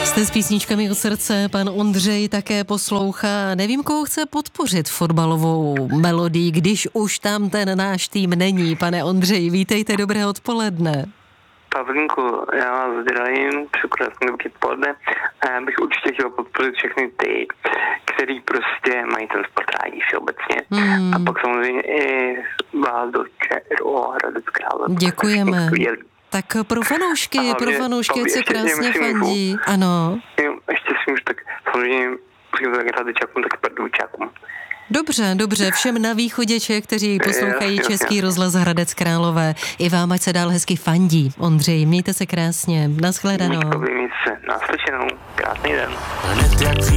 Jste s písničkami od srdce, pan Ondřej také poslouchá. Nevím, koho chce podpořit fotbalovou melodii, když už tam ten náš tým není. Pane Ondřej, vítejte, dobré odpoledne. Pavlínku, já vás zdravím, překrásné dobré odpoledne a já bych určitě chtěl podpořit všechny ty, který prostě mají ten sport rádi všeobecně. A pak samozřejmě i vás do ČRO Hradec Králové. Děkujeme. Tak pro fanoušky, ať se krásně fandí. Ano. Ještě si můžu tak samozřejmě musím tak Hradečákům, tak Pardubčákům. Dobře, všem na východě Čech, kteří poslouchají Český rozhlas Hradec Králové. I vám, ať se dál hezky fandí. Ondřej, mějte se krásně. Naschledanou. Naslyšenou. Krásný den.